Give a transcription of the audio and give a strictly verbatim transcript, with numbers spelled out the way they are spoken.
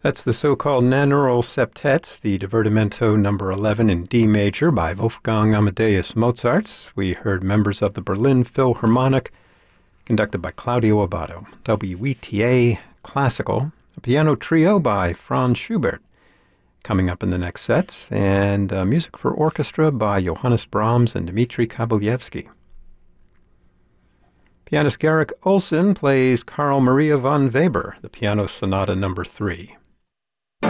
That's the so-called Nannerl Septet, the Divertimento number eleven in D major by Wolfgang Amadeus Mozart. We heard members of the Berlin Philharmonic, conducted by Claudio Abbado. W E T A Classical, a piano trio by Franz Schubert, coming up in the next set, and uh, music for orchestra by Johannes Brahms and Dmitri Kabalevsky. Pianist Garrick Olson plays Carl Maria von Weber, the Piano Sonata number three.